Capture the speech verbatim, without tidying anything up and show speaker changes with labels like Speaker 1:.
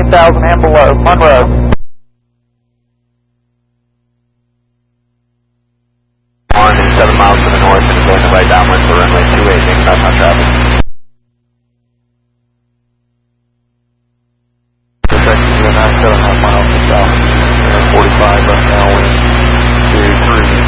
Speaker 1: fifteen thousand and below, Monroe.
Speaker 2: One is seven miles to the north and going the right downwind for runway two eight, making southbound traffic.
Speaker 1: Texas, nine seven half miles to south, forty-five left now, wind two three.